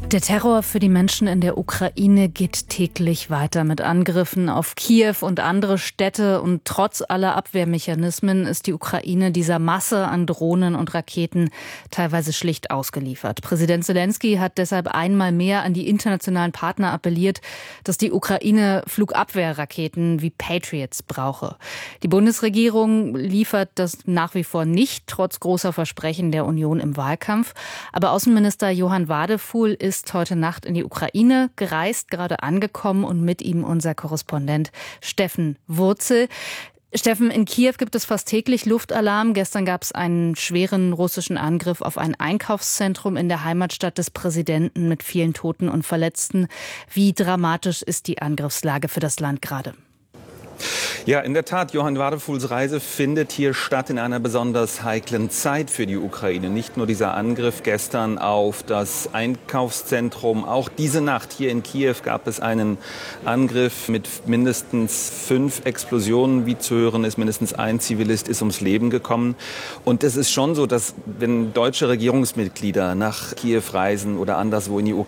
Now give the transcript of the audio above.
Der Terror für die Menschen in der Ukraine geht täglich weiter mit Angriffen auf Kiew und andere Städte. Und trotz aller Abwehrmechanismen ist die Ukraine dieser Masse an Drohnen und Raketen teilweise schlicht ausgeliefert. Präsident Selenskyj hat deshalb einmal mehr an die internationalen Partner appelliert, dass die Ukraine Flugabwehrraketen wie Patriots brauche. Die Bundesregierung liefert das nach wie vor nicht, trotz großer Versprechen der Union im Wahlkampf. Aber Außenminister Johann Wadefuhl ist heute Nacht in die Ukraine gereist, gerade angekommen, und mit ihm unser Korrespondent Steffen Wurzel. Steffen, in Kiew gibt es fast täglich Luftalarm. Gestern gab es einen schweren russischen Angriff auf ein Einkaufszentrum in der Heimatstadt des Präsidenten mit vielen Toten und Verletzten. Wie dramatisch ist die Angriffslage für das Land gerade? Ja, in der Tat, Johann Wadefuhls Reise findet hier statt in einer besonders heiklen Zeit für die Ukraine. Nicht nur dieser Angriff gestern auf das Einkaufszentrum, auch diese Nacht hier in Kiew gab es einen Angriff mit mindestens 5 Explosionen. Wie zu hören ist, mindestens ein Zivilist ist ums Leben gekommen. Und es ist schon so, dass wenn deutsche Regierungsmitglieder nach Kiew reisen oder anderswo in die